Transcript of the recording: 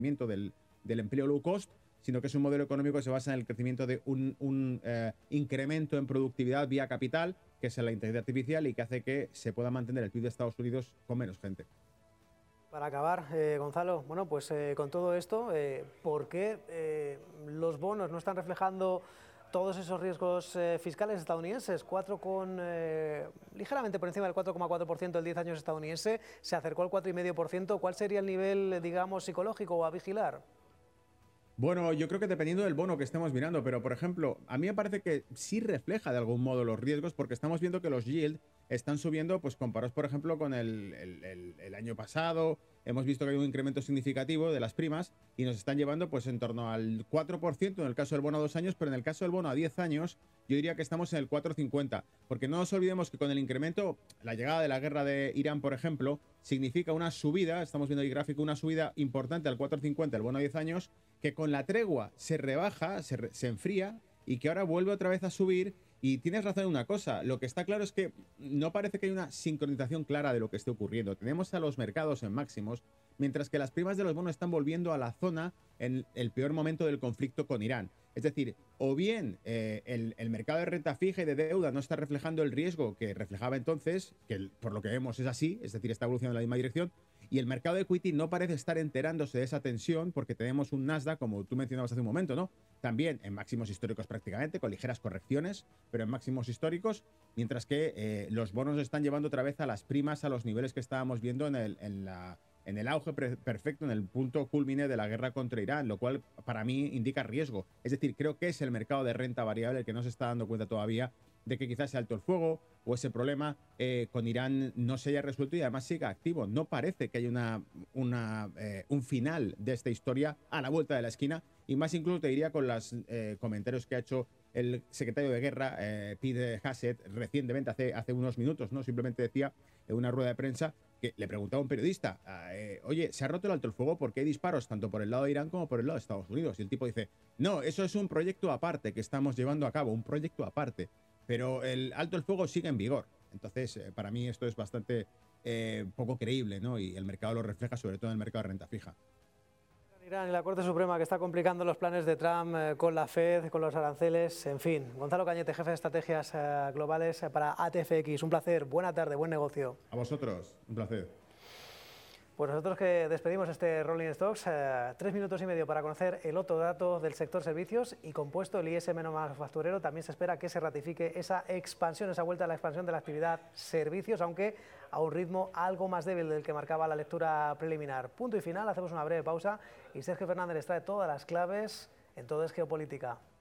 crecimiento del empleo low cost, sino que es un modelo económico que se basa en el crecimiento de un incremento en productividad vía capital, que es la inteligencia artificial, y que hace que se pueda mantener el PIB de Estados Unidos con menos gente. Para acabar, Gonzalo, bueno, pues con todo esto, ¿por qué los bonos no están reflejando todos esos riesgos fiscales estadounidenses? Ligeramente por encima del 4,4% el 10 años estadounidense, se acercó al 4,5%. ¿Cuál sería el nivel, digamos, psicológico a vigilar? Bueno, yo creo que dependiendo del bono que estemos mirando, pero por ejemplo, a mí me parece que sí refleja de algún modo los riesgos, porque estamos viendo que los yield están subiendo, pues comparados por ejemplo con el año pasado. Hemos visto que hay un incremento significativo de las primas y nos están llevando pues en torno al 4% en el caso del bono a 2 años, pero en el caso del bono a 10 años yo diría que estamos en el 4,50, porque no nos olvidemos que con el incremento, la llegada de la guerra de Irán, por ejemplo, significa una subida, estamos viendo el gráfico, una subida importante al 4,50 el bono a 10 años, que con la tregua se rebaja, se enfría, y que ahora vuelve otra vez a subir. Y tienes razón en una cosa, lo que está claro es que no parece que hay una sincronización clara de lo que esté ocurriendo. Tenemos a los mercados en máximos, mientras que las primas de los bonos están volviendo a la zona en el peor momento del conflicto con Irán. Es decir, o bien el mercado de renta fija y de deuda no está reflejando el riesgo que reflejaba entonces, que por lo que vemos es así, es decir, está evolucionando en la misma dirección, y el mercado de equity no parece estar enterándose de esa tensión, porque tenemos un Nasdaq, como tú mencionabas hace un momento, ¿no? También en máximos históricos prácticamente, con ligeras correcciones, pero en máximos históricos, mientras que los bonos están llevando otra vez a las primas a los niveles que estábamos viendo en el auge perfecto, en el punto culmine de la guerra contra Irán, lo cual para mí indica riesgo. Es decir, creo que es el mercado de renta variable el que no se está dando cuenta todavía de que quizás sea alto el fuego o ese problema con Irán no se haya resuelto y además siga activo. No parece que haya un final de esta historia a la vuelta de la esquina, y más incluso te diría con los comentarios que ha hecho el secretario de Guerra, Pete Hassett, recientemente, hace unos minutos, ¿no? Simplemente decía en una rueda de prensa que le preguntaba a un periodista, oye, ¿se ha roto el alto el fuego? ¿Por qué hay disparos tanto por el lado de Irán como por el lado de Estados Unidos? Y el tipo dice, no, eso es un proyecto aparte que estamos llevando a cabo, un proyecto aparte, pero el alto el fuego sigue en vigor. Entonces, para mí esto es bastante poco creíble, ¿no? Y el mercado lo refleja, sobre todo en el mercado de renta fija. Irán y la Corte Suprema, que está complicando los planes de Trump con la Fed, con los aranceles, en fin. Gonzalo Cañete, jefe de estrategias globales para ATFX. Un placer, buena tarde, buen negocio. A vosotros, un placer. Pues nosotros que despedimos este Rolling Stocks, 3 minutos y medio para conocer el otro dato del sector servicios y compuesto, el ISM no manufacturero. También se espera que se ratifique esa expansión, esa vuelta a la expansión de la actividad servicios, aunque a un ritmo algo más débil del que marcaba la lectura preliminar. Punto y final, hacemos una breve pausa y Sergio Fernández les trae todas las claves en Todo es Geopolítica.